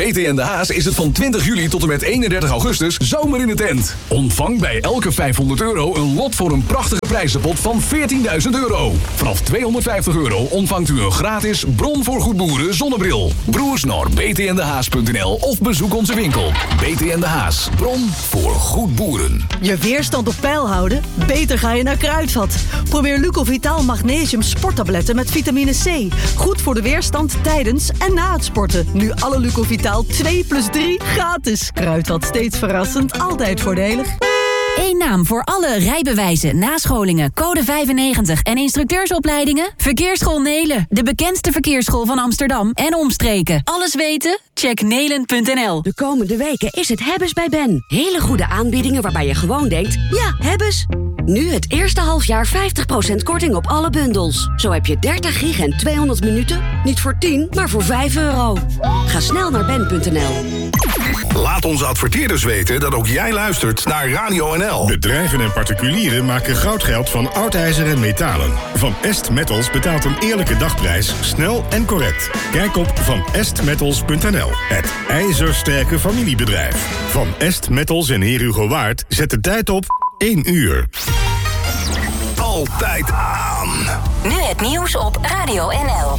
BT en de Haas is het van 20 juli tot en met 31 augustus zomer in de tent. Ontvang bij elke €500 een lot voor een prachtige prijzenpot van €14.000. Vanaf €250 ontvangt u een gratis Bron voor Goedboeren zonnebril. Broers naar btndehaas.nl of bezoek onze winkel. BT en de Haas, bron voor goed boeren. Je weerstand op peil houden? Beter ga je naar Kruidvat. Probeer Lucovitaal Magnesium sporttabletten met vitamine C. Goed voor de weerstand tijdens en na het sporten. Nu alle Lucovitaal 2+3 gratis. Kruidvat, steeds verrassend, altijd voordelig. Eén naam voor alle rijbewijzen, nascholingen, code 95 en instructeursopleidingen? Verkeersschool Nelen, de bekendste verkeersschool van Amsterdam en omstreken. Alles weten? Check nelen.nl. De komende weken is het Hebbes bij Ben. Hele goede aanbiedingen waarbij je gewoon denkt, ja, Hebbes. Nu het eerste halfjaar 50% korting op alle bundels. Zo heb je 30 gig en 200 minuten, niet voor 10, maar voor €5. Ga snel naar ben.nl. Laat onze adverteerders weten dat ook jij luistert naar Radio NL. Bedrijven en particulieren maken goudgeld van oud ijzer en metalen. Van Est Metals betaalt een eerlijke dagprijs, snel en correct. Kijk op vanestmetals.nl. Het ijzersterke familiebedrijf. Van Est Metals en Heer Hugo Waard zet de tijd op 1 uur. Altijd aan. Nu het nieuws op Radio NL.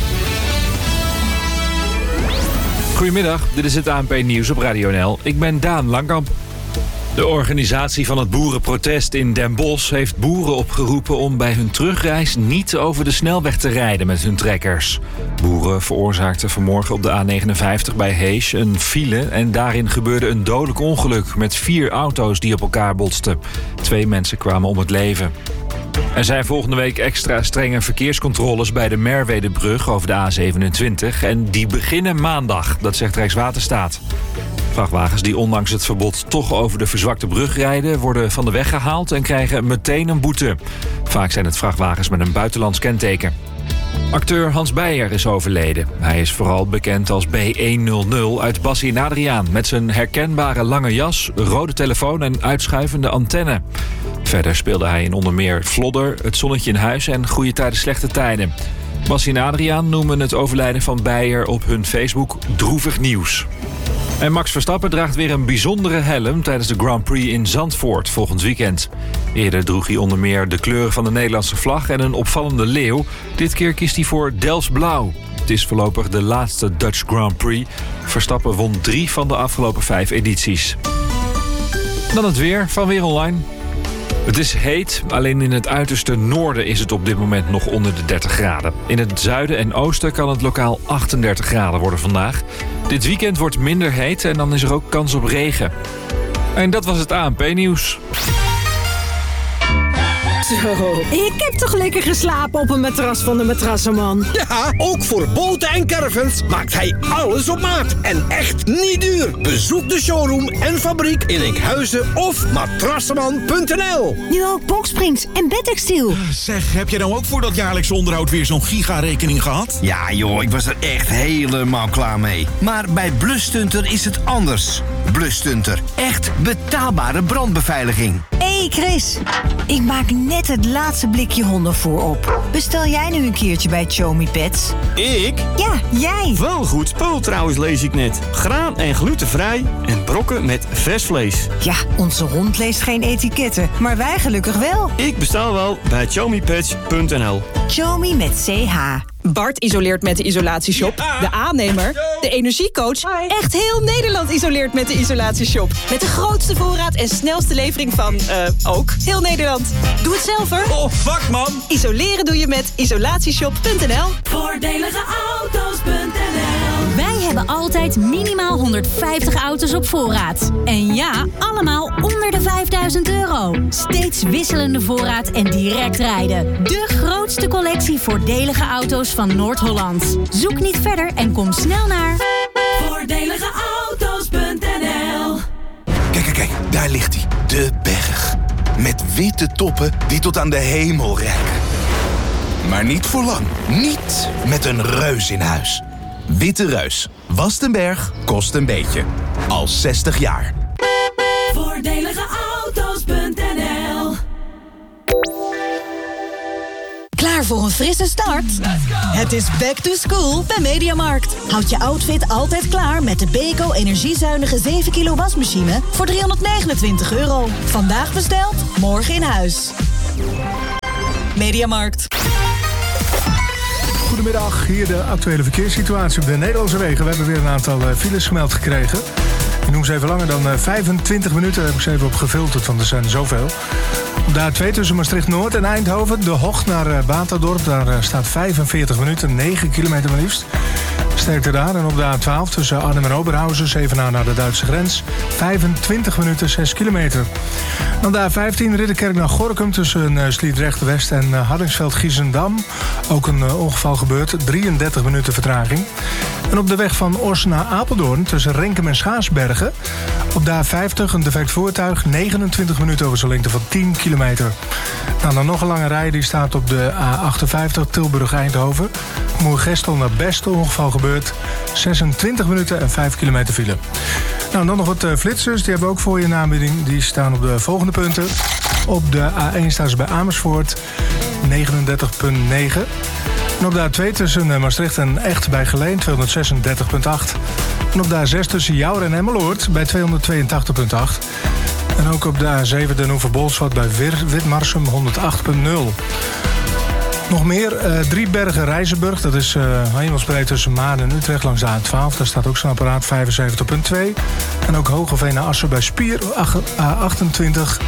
Goedemiddag, dit is het ANP Nieuws op Radio NL. Ik ben Daan Langkamp. De organisatie van het boerenprotest in Den Bosch heeft boeren opgeroepen om bij hun terugreis niet over de snelweg te rijden met hun trekkers. Boeren veroorzaakten vanmorgen op de A59 bij Hees een file en daarin gebeurde een dodelijk ongeluk met 4 auto's die op elkaar botsten. 2 mensen kwamen om het leven. Er zijn volgende week extra strenge verkeerscontroles bij de Merwedebrug over de A27 en die beginnen maandag, dat zegt Rijkswaterstaat. Vrachtwagens die ondanks het verbod toch over de verzwakte brug rijden, worden van de weg gehaald en krijgen meteen een boete. Vaak zijn het vrachtwagens met een buitenlands kenteken. Acteur Hans Beyer is overleden. Hij is vooral bekend als B100 uit Bassie en Adriaan, met zijn herkenbare lange jas, rode telefoon en uitschuivende antenne. Verder speelde hij in onder meer Vlodder, Het Zonnetje in Huis en Goeie Tijden Slechte Tijden. Bassie en Adriaan noemen het overlijden van Beyer op hun Facebook droevig nieuws. En Max Verstappen draagt weer een bijzondere helm tijdens de Grand Prix in Zandvoort volgend weekend. Eerder droeg hij onder meer de kleuren van de Nederlandse vlag en een opvallende leeuw. Dit keer kiest hij voor Delfts Blauw. Het is voorlopig de laatste Dutch Grand Prix. Verstappen won 3 van de afgelopen 5 edities. Dan het weer van Weer Online. Het is heet, alleen in het uiterste noorden is het op dit moment nog onder de 30 graden. In het zuiden en oosten kan het lokaal 38 graden worden vandaag. Dit weekend wordt minder heet en dan is er ook kans op regen. En dat was het ANP-nieuws. Zo, ik heb toch lekker geslapen op een matras van de Matrassenman. Ja, ook voor boten en caravans maakt hij alles op maat. En echt niet duur. Bezoek de showroom en fabriek in Enkhuizen of matrassenman.nl. Nu ook boxsprings en bedtextiel. Zeg, heb je nou ook voor dat jaarlijkse onderhoud weer zo'n gigarekening gehad? Ja joh, ik was er echt helemaal klaar mee. Maar bij Blusstunter is het anders. Blusstunter, echt betaalbare brandbeveiliging. Hé Chris, ik maak net het laatste blikje hondenvoer op. Bestel jij nu een keertje bij Chomi Pets? Ik? Ja, jij. Wel goed spul trouwens, lees ik net. Graan- en glutenvrij en brokken met vers vlees. Ja, onze hond leest geen etiketten, maar wij gelukkig wel. Ik bestel wel bij chomipets.nl. Chomi met CH. Bart isoleert met de isolatieshop. De aannemer, de energiecoach. Echt heel Nederland isoleert met de isolatieshop. Met de grootste voorraad en snelste levering van, ook heel Nederland. Doe het zelf hoor. Oh, fuck man. Isoleren doe je met isolatieshop.nl. Voordelige auto's.nl. Wij hebben altijd minimaal 150 auto's op voorraad. En ja, allemaal onder de €5.000. Steeds wisselende voorraad en direct rijden. De grootste collectie voordelige auto's van Noord-Holland. Zoek niet verder en kom snel naar voordeligeauto's.nl. Kijk, daar ligt hij. De berg. Met witte toppen die tot aan de hemel reiken. Maar niet voor lang. Niet met een reus in huis. Witte Reus. Wast een berg, kost een beetje. Al 60 jaar. Voordeligeauto's.nl. Klaar voor een frisse start? Het is back to school bij Mediamarkt. Houd je outfit altijd klaar met de Beko energiezuinige 7 kilo wasmachine voor €329. Vandaag besteld, morgen in huis. Mediamarkt. Goedemiddag, hier de actuele verkeerssituatie op de Nederlandse wegen. We hebben weer een aantal files gemeld gekregen. Ik noem ze even langer dan 25 minuten. Daar heb ik ze even op gefilterd, want er zijn er zoveel. Op de A2 tussen Maastricht-Noord en Eindhoven. De Hocht naar Baterdorp. Daar staat 45 minuten, 9 kilometer maar liefst. Sterkte daar. En op de A12 tussen Arnhem en Oberhausen. Zevenaar naar de Duitse grens. 25 minuten, 6 kilometer. Dan de A15 Ridderkerk naar Gorinchem tussen Sliedrecht-West en Hardingsveld-Giessendam. Ook een ongeval gebeurd. 33 minuten vertraging. En op de weg van Os naar Apeldoorn tussen Renkum en Schaarsbergen. Op de A50 een defect voertuig. 29 minuten over zo'n lengte van 10 kilometer. Nou, dan nog een lange rij. Die staat op de A58 Tilburg-Eindhoven. Moergestel naar Best, ongeval gebeurd. 26 minuten en 5 kilometer file. Nou, dan nog wat flitsers. Die hebben we ook voor je in aanbieding. Die staan op de volgende punten. Op de A1 staan ze bij Amersfoort. 39,9. En op de A2 tussen Maastricht en Echt bij Geleen 236,8. En op de A6 tussen Jouwer en Emmeloord bij 282,8. En ook op de A7 Den Oever-Bolsward bij Witmarsum 108,0. Nog meer, Driebergen-Rijzenburg. Dat is hemelsbreed tussen Maarn en Utrecht langs de A12. Daar staat ook zo'n apparaat 75,2. En ook Hogeveen naar Assen bij Spier A28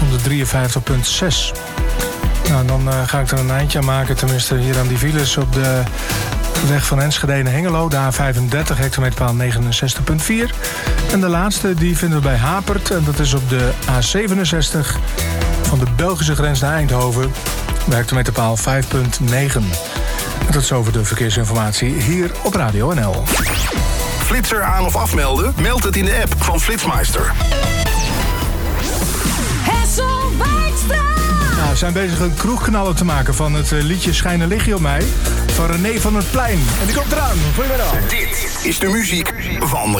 153,6. Nou, dan ga ik er een eindje aan maken. Tenminste, hier aan die files op de weg van Enschede naar Hengelo. De A35, hectometerpaal 69,4. En de laatste, die vinden we bij Hapert. En dat is op de A67 van de Belgische grens naar Eindhoven. Bij hectometerpaal 5,9. En tot zover de verkeersinformatie hier op Radio NL. Flitser aan of afmelden? Meld het in de app van Flitsmeister. Nou, we zijn bezig een kroegknaller te maken van het liedje Schijnen lichtje op mij van René van het Plein. En die komt eraan. Goedemiddag. Dit is de muziek van